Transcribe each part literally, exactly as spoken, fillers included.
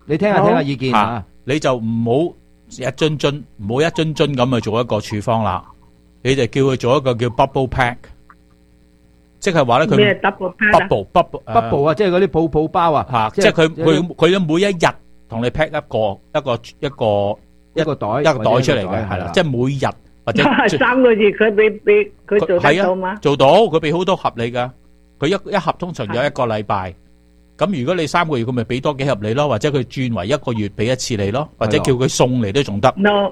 你聽下聽下意見啊， 你就唔好一樽樽，唔好一樽樽咁去做一個處方啦，你就叫佢做一個叫 bubble pack， 即係話咧佢咩 double pack 啊 bubble bubble bubble 啊，即係嗰啲泡泡包啊， 吓，即係佢佢佢每一日同你 pack 一個一個一個一個袋一個袋出嚟嘅，係啦，即係每日或者三個月佢俾俾佢做得到嗎？ 做到，佢俾好多盒你噶，佢一一盒通常有一個禮拜。咁如果你三個月，佢咪俾多幾盒你咯，或者佢轉為一個月俾一次你咯，或者叫佢送嚟都仲得。 no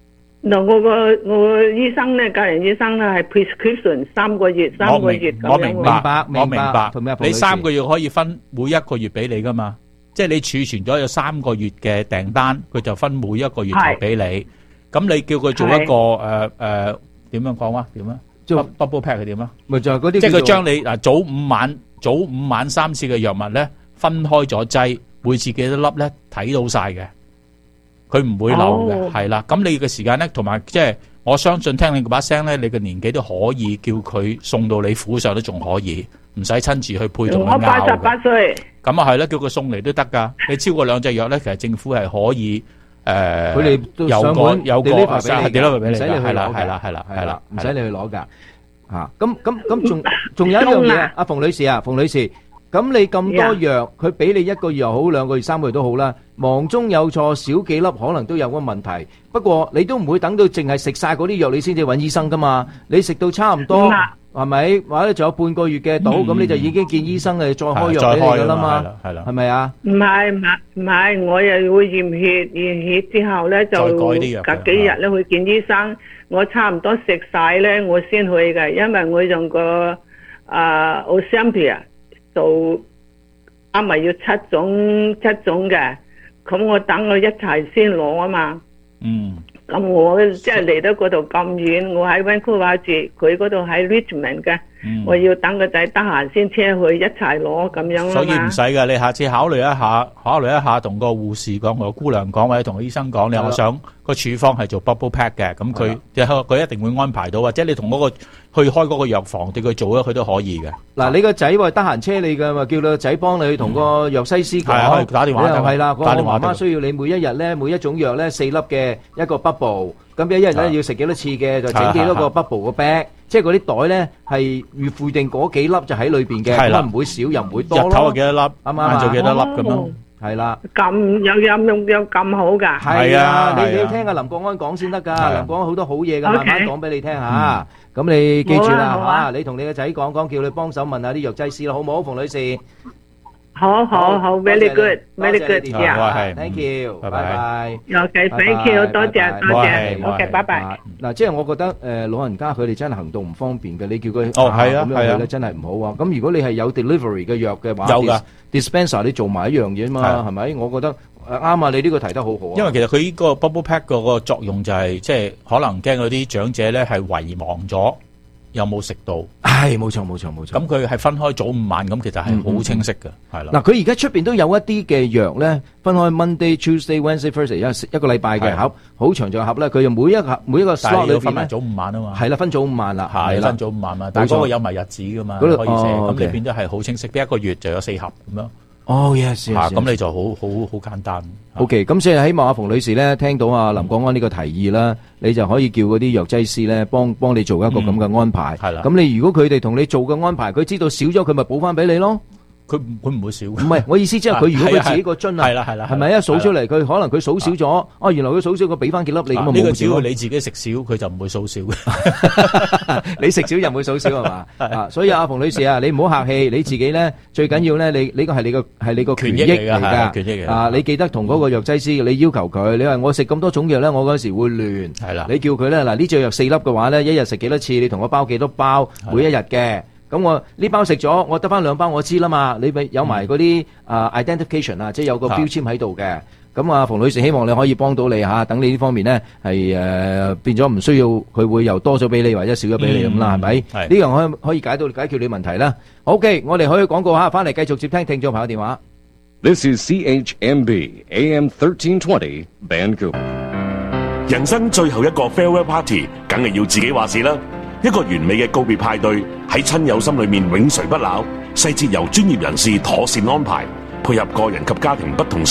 no， 我個我個醫生咧，家人醫生咧係 prescription 三個月三個月咁樣。 我明白，我明白。 明白你三個月可以分每一個月俾你噶嘛，即係你儲存咗有三個月嘅訂單，佢就分每一個月就俾你。咁你叫佢做一個誒誒點樣講啊？點啊？即係 bubble pack 係點啊？ 咪就係嗰啲， 即係佢將你嗱早午晚。早五晚三次嘅藥物咧，分開咗劑，每次幾多粒咧睇到晒嘅，佢唔會漏嘅，係啦。咁你嘅時間咧，同埋即係我相信聽你嗰把聲咧，你嘅年紀都可以叫佢送到你府上都仲可以，唔使親自去配同佢拗嘅。 我八十八歲。 咁啊係啦，叫佢送嚟都得㗎。你超過兩隻藥咧，其實政府係可以誒，佢哋有個有個 deliver 俾你，係啦係啦係啦係啦， 唔使你去攞㗎。吓，咁咁咁仲仲有一樣嘢啊，阿馮女士啊，馮女士，咁你咁多藥，佢俾你一個月又好，兩個月、三個月都好啦，忙中有錯，少幾粒可能都有個問題。不過你都唔會等到淨係食晒嗰啲藥，你先至揾醫生噶嘛？你食到差唔多，係咪？或者仲有半個月嘅到，咁你就已經見醫生誒，再開藥俾你噶啦嘛？係啦，係咪啊？ 唔係唔係唔係，我又會驗血，驗血之後咧就隔幾日咧去見醫生。我差唔多食晒咧，我先去嘅，因為我用個啊 Ozempic 做啱咪要七種七種嘅，咁我等我一齊先攞啊嘛。嗯。咁我即係嚟到嗰度咁遠，我喺 Vancouver 住，佢嗰度喺 Richmond 嘅，嗯、我要等個仔得閒先車去一齊攞咁樣。 所以唔使㗎，你下次考慮一下，考慮一下同個護士講，個姑娘講，或者同個醫生講，你我想個處方係做 bubble pack 嘅，咁佢佢一定會安排到，或者你同嗰、嗰個去開嗰個藥房對佢做咗，佢都可以嘅。嗱、啊， 你個仔話得閒車你㗎嘛，叫你個仔幫你去同個藥劑師講， 係、嗯、打電話㗎。 係啦，個媽媽需要你每一日咧，每一種藥咧四粒嘅一個 bubble， 咁一日咧要食幾多次嘅，就整幾多個 bubble 個 bag，即係嗰啲袋咧係預附定嗰幾粒就喺裏邊嘅，咁唔會少又唔會多咯。日頭係幾多粒？啱啱啊？做幾多粒咁樣？係啦， 咁有有有有咁好噶？ 係啊，你你要聽阿林國安講先得噶，林國安好多好嘢噶，慢慢講俾你聽吓。咁你記住啦吓，你同你個仔講講，叫你幫手問下啲藥劑師啦，好唔好，馮女士？ 好好好 ，very good，very good，yeah，thank you，拜拜。 OK，thank you，多謝多謝 ，OK，拜拜。 嗱，即係我覺得誒，老人家佢哋真係行動唔方便嘅，你叫佢哦係啊係啊咧，真係唔好啊。咁如果你係有 delivery 嘅藥嘅話， 有噶 dispenser 你做埋一樣嘢嘛，係咪？我覺得誒啱啊，你呢個提得好好啊。 因為其實佢呢個 bubble pack 嗰個作用就係即係可能驚嗰啲長者咧係遺忘咗。有冇食到？ 係冇錯冇錯冇錯。 咁佢係分開早午晚，咁其實係好清晰嘅，係啦。 嗱，佢而家出邊都有一啲嘅藥咧，分開 Monday、Tuesday、Wednesday、Thursday 一一個禮拜嘅盒，好長長盒咧。佢就每一盒每一個 slot 裏邊分埋早午晚啊嘛。 係啦，分早午晚啦， 係分早午晚嘛。但係嗰個有埋日子噶嘛，可以寫。咁你變咗係好清晰，邊一個月就有四盒咁樣。 哦 yes， 咁你就好好好簡單。 OK，咁所以希望阿馮女士咧聽到阿林國安呢個提議啦，你就可以叫嗰啲藥劑師咧幫幫你做一個咁嘅安排。係啦，咁你如果佢哋同你做嘅安排，佢知道少咗，佢咪補翻俾你咯。佢佢唔會少。唔係，我意思即係佢如果佢自己個樽啊，係啦係啦，係咪一數出嚟，佢可能佢數少咗，哦，原來佢數少，佢俾翻幾粒你咁啊冇。呢個只要你自己食少，佢就唔會數少嘅。你食少又唔會數少係嘛？啊，所以阿馮女士啊，你唔好客氣，你自己咧最緊要咧，你呢個係你個係你個權益嚟㗎，權益嚟㗎。啊，你記得同嗰個藥劑師，你要求佢，你話我食咁多種藥咧，我嗰時會亂。係啦，你叫佢咧嗱，呢隻藥四粒嘅話咧，一日食幾多次？你同我包幾多包？每一日嘅。咁我呢包食咗，我得翻兩包，我知啦嘛。你咪有埋嗰啲啊 identification 啊，即係有個標籤喺度嘅。咁啊，馮女士希望你可以幫到你嚇，等你呢方面咧係誒變咗唔需要佢會又多咗俾你或者少咗俾你咁啦，係咪？呢樣可以可以解到解決你問題啦。OK，我哋可以廣告下，翻嚟繼續接聽聽眾朋友電話。 This is C H M B A M thirteen twenty Vancouver。 人生最後一個 farewell party，梗係要自己話事啦。一個完美嘅告別派對喺親友心裏面永垂不朽，細節由專業人士妥善安排，配合個人及家庭不同